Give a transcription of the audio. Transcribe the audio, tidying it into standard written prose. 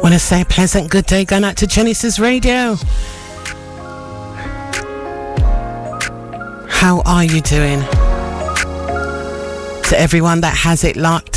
Want to say a pleasant good day going out to Genesis Radio. How are you doing? To everyone that has it locked